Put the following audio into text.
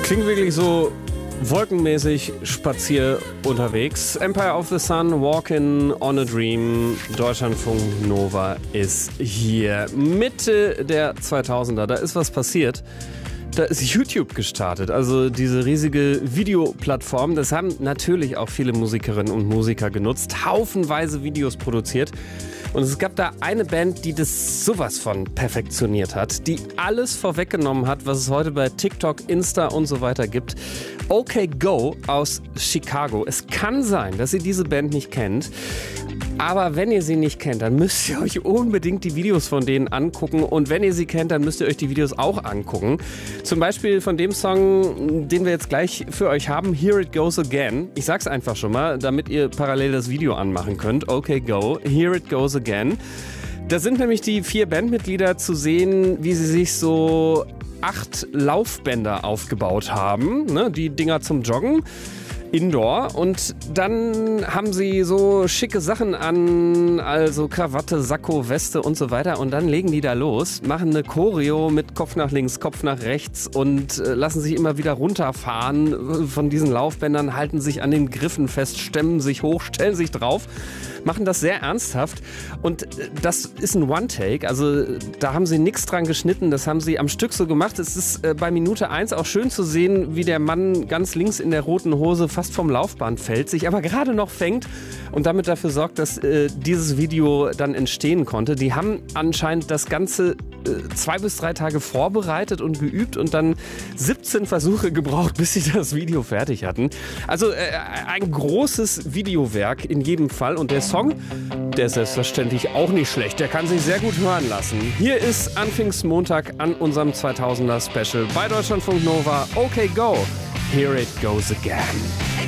Klingt wirklich so wolkenmäßig spazier unterwegs. Empire of the Sun, Walkin' on a Dream, Deutschlandfunk Nova ist hier. Mitte der 2000er, da ist was passiert. Da ist YouTube gestartet, also diese riesige Videoplattform. Das haben natürlich auch viele Musikerinnen und Musiker genutzt, haufenweise Videos produziert. Und es gab da eine Band, die das sowas von perfektioniert hat, die alles vorweggenommen hat, was es heute bei TikTok, Insta und so weiter gibt. OK Go aus Chicago. Es kann sein, dass ihr diese Band nicht kennt. Aber wenn ihr sie nicht kennt, dann müsst ihr euch unbedingt die Videos von denen angucken. Und wenn ihr sie kennt, dann müsst ihr euch die Videos auch angucken. Zum Beispiel von dem Song, den wir jetzt gleich für euch haben, Here It Goes Again. Ich sag's einfach schon mal, damit ihr parallel das Video anmachen könnt. OK Go, Here It Goes Again. Da sind nämlich die 4 Bandmitglieder zu sehen, wie sie sich so 8 Laufbänder aufgebaut haben. Ne, die Dinger zum Joggen. Indoor, und dann haben sie so schicke Sachen an, also Krawatte, Sakko, Weste und so weiter, und dann legen die da los, machen eine Choreo mit Kopf nach links, Kopf nach rechts und lassen sich immer wieder runterfahren von diesen Laufbändern, halten sich an den Griffen fest, stemmen sich hoch, stellen sich drauf, machen das sehr ernsthaft, und das ist ein One-Take, also da haben sie nichts dran geschnitten, das haben sie am Stück so gemacht. Es ist bei Minute 1 auch schön zu sehen, wie der Mann ganz links in der roten Hose fast vom Laufband fällt, sich aber gerade noch fängt und damit dafür sorgt, dass dieses Video dann entstehen konnte. Die haben anscheinend das Ganze 2 bis 3 Tage vorbereitet und geübt und dann 17 Versuche gebraucht, bis sie das Video fertig hatten. Also ein großes Videowerk in jedem Fall, und der Song, der ist selbstverständlich auch nicht schlecht. Der kann sich sehr gut hören lassen. Hier ist an Pfingstmontag an unserem 2000er Special bei Deutschlandfunk Nova OK Go. Here It Goes Again.